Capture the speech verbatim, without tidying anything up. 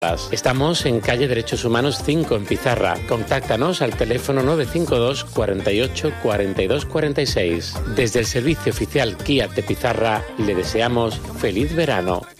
Estamos en calle Derechos Humanos cinco en Pizarra. Contáctanos al teléfono nueve cinco dos, cuarenta y ocho, cuarenta y dos, cuarenta y seis. Desde el servicio oficial Kia de Pizarra le deseamos feliz verano.